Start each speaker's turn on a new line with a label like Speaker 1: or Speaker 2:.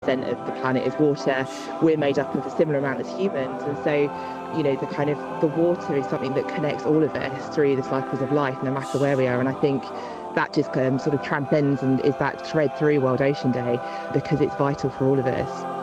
Speaker 1: 80% of the planet is water. We're made up of a similar amount as humans. And so, the water is something that connects all of us through the cycles of life, no matter where we are. And I think that just sort of transcends and is that thread through World Ocean Day, because it's vital for all of us.